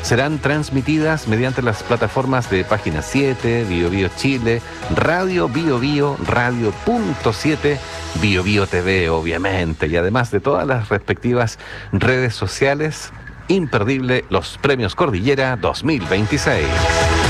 serán transmitidas mediante las plataformas de Página 7, Bio Bio Chile, Radio Bio Bio, Radio.7, Bio Bio TV, obviamente, y además de todas las respectivas redes sociales. Imperdible los Premios Cordillera 2026.